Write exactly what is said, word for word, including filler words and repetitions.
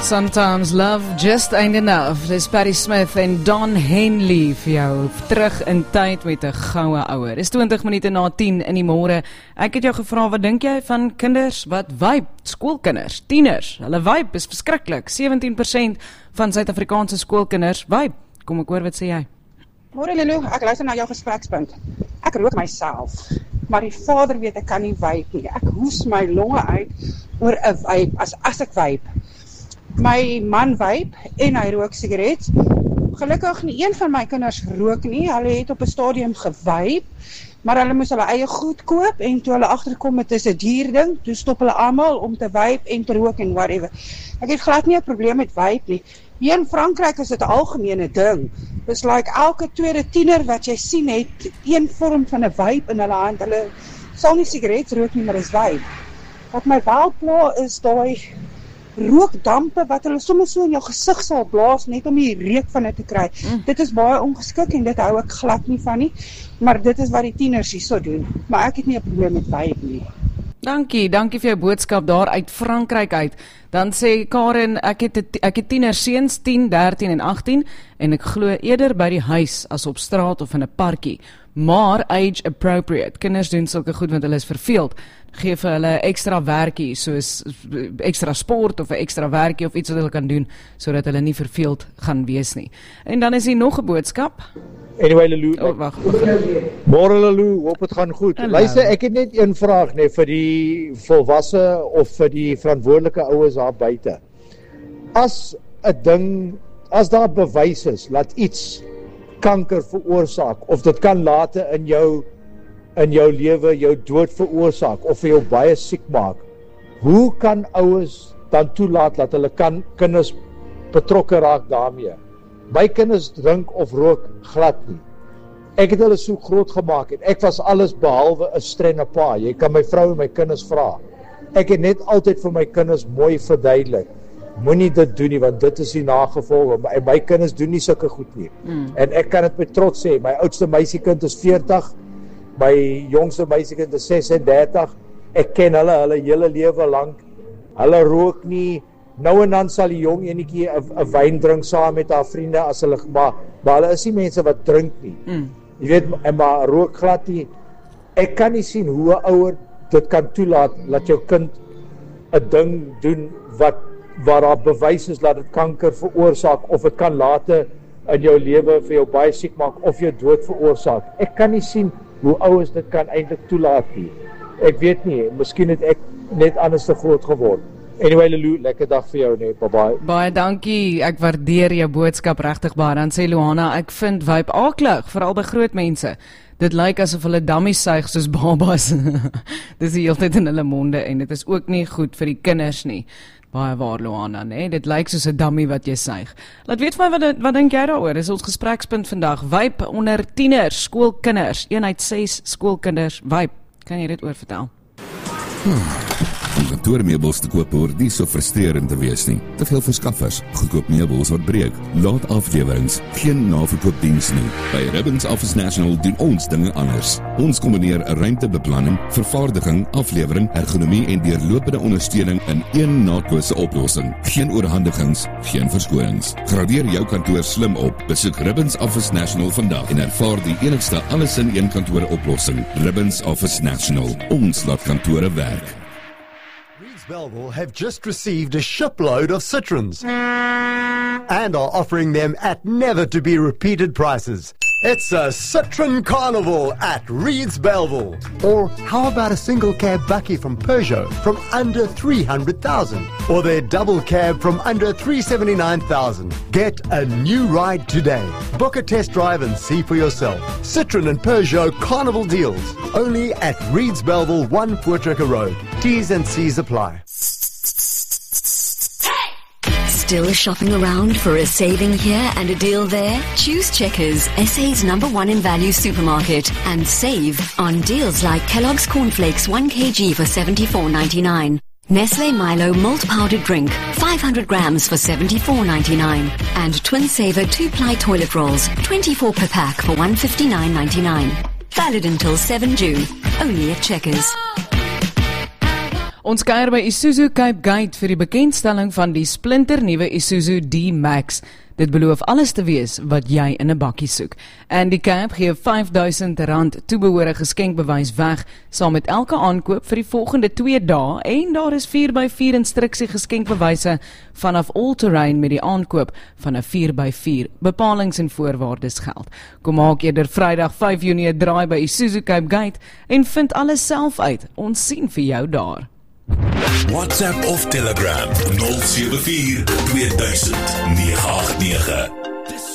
Sometimes love just ain't enough. Dis Patti Smith en Don Henley vir jou terug in tyd met 'n goue ouer. Dis twintig minute na tien in die môre. Ek het jou gevra, wat dink jy van kinders wat vibe? Skoolkinders, tieners, hulle vibe is verskriklik. sewentien persent van Suid-Afrikaanse skoolkinders vibe. Kom ek hoor, wat sê jy? Môre Lulu, ek luister na jou gesprekspunt. Ek rook myself, maar die vader weet ek kan nie vibe nie. Ek hoes my longe uit oor 'n vibe as as ek vibe. My man vibe en hy rook sigaret. Gelukkig nie een van my kinders rook nie. Hulle het op 'n stadium gevibe, maar hulle moes hulle eie goed koop en toe hulle agterkom dit is 'n duur ding, toe stop hulle almal om te vibe en te rook en whatever. Ek het glad nie 'n probleem met vibe nie. Hier in Frankryk is dit 'n algemene ding. Dis like elke tweede tiener wat jy sien het een vorm van 'n vibe in hulle hand. Hulle sal nie sigaret rook nie, maar dis vibe. Wat my wel pla is daai rookdampe wat hulle sommer so in jou gesig sal blaas net om die reuk van dit te kry. Mm. Dit is baie ongeskik en dit hou ek glad nie van nie, maar dit is wat die tieners hierso doen. Maar ek het nie 'n probleem met vibe nie. Dankie, dankie vir jou boodskap daar uit Frankryk uit. Dan sê Karen, ek het ek het tienerseuns tien, dertien en agttien en ek glo eerder by die huis as op straat of in 'n parkie. Maar age appropriate. Kinders doen sulke goed want hulle is verveeld. Gee vir hulle ekstra werkie, soos ekstra sport of 'n ekstra werkie of iets wat hulle kan doen sodat hulle nie verveeld gaan wees nie. En dan is hier nog 'n boodskap. Anyway, Lulu. Oh, wag. Môre Lulu, hoop dit gaan goed. Hallo. Luister, ek het net een vraag net vir die volwasse of vir die verantwoordelike ouers daar buite. As 'n ding, as daar bewys is dat iets kanker veroorsaak of dit kan later in jou in jou lewe jou dood veroorsaak of vir jou baie siek maak, hoe kan ouers dan toelaat dat hulle kan kinders betrokke raak daarmee? My kinders drink of rook glad nie. Ek het hulle so groot gemaak en ek was alles behalwe 'n strenge pa. Jy kan my vrou en my kinders vra. Ek het net altyd vir my kinders mooi verduidelik. Moenie dit doen nie, want dit is die nagevolge. My, my kinders doen nie sulke goed nie. Mm. En ek kan dit met trots sê, my oudste meisiekind is veertig, my jongste meisiekind is ses en dertig. Ek ken hulle, hulle hele lewe lank. Hulle rook nie. Nou en dan sal die jong enetjie 'n wyn drink saam met haar vriende as hulle maar, maar hulle is nie mense wat drink nie. Mm. Jy weet, en maar rook glad nie. Ek kan nie sien hoe 'n ouer dit kan toelaat dat jou kind 'n ding doen wat waar daar bewys is dat dit kanker veroorsaak of dit kan later in jou lewe vir jou baie siek maak of jou dood veroorsaak. Ek kan nie sien hoe ouers dit kan eintlik toelaat nie. Ek weet nie, miskien het ek net anders te groot geword. Anyway, Lulu, lekker dag vir jou, nee, bye bye. Baie dankie, ek waardeer jou boodskap regtig baie. Dan sê Luana, ek vind vibe aaklig, veral by groot mense. Dit lyk asof hulle dummies suig soos babas. Dis die hele tyd in hulle monde en dit is ook nie goed vir die kinders nie. Baie waar, Luana, nee, dit lyk soos 'n dummy wat jy suig. Laat weet vir my, wat, wat dink jy daaroor? Dis ons gesprekspunt vandag. Vibe onder tieners, skoolkinders, een uit ses skoolkinders, vibe. Kan jy dit oor vertel? Hmm. Om kantoormeubels te koop hoort nie so frustrerend te wees nie. Te veel verskaffers, goedkoop meubels wat breek, laat aflewerings, geen naverkoopdiens nie. By Ribbons Office National doen ons dinge anders. Ons kombineer 'n ruimtebeplanning, vervaardiging, aflewering, ergonomie en deurlopende ondersteuning in een naatkose oplossing. Geen oorhandigings, geen verskonings. Gradeer jou kantoor slim op. Besoek Ribbons Office National vandag en ervaar die enigste alles in een kantoor oplossing. Ribbons Office National. Ons laat kantore werk. Belleville have just received a shipload of Citroens and are offering them at never-to-be-repeated prices. It's a Citroen Carnival at Reeds Belleville. Or how about a single cab Bucky from Peugeot from under three hundred thousand? Or their double cab from under three hundred seventy-nine thousand? Get a new ride today. Book a test drive and see for yourself. Citroen and Peugeot Carnival deals. Only at Reeds Belleville, one Voortrekker Road. T's and C's apply. Still shopping around for a saving here and a deal there? Choose Checkers, S A's number one in value supermarket, and save on deals like Kellogg's Cornflakes one kilogram for seventy-four ninety-nine. Nestle Milo malt powdered drink, five hundred grams for seventy-four ninety-nine. And Twin Saver two-ply toilet rolls, twenty-four per pack for one fifty-nine ninety-nine. Valid until seventh of June, only at Checkers. Ons kuier by Isuzu Cape Gate vir die bekendstelling van die splinternuwe Isuzu D-Max. Dit beloof alles te wees wat jy in 'n bakkie soek. En die Cape gee vyf duisend rand toebehore geskenkbewys weg, saam met elke aankoop vir die volgende twee dae, en daar is vier by vier instruksie geskenkbewyse vanaf all-terrain met die aankoop van 'n vier by vier. Bepalings en voorwaardes geld. Kom maak eerder Vrydag vyf Junie 'n draai by Isuzu Cape Gate en vind alles self uit. Ons sien vir jou daar. WhatsApp of Telegram nul sewe vier twee duisend nege agt nege.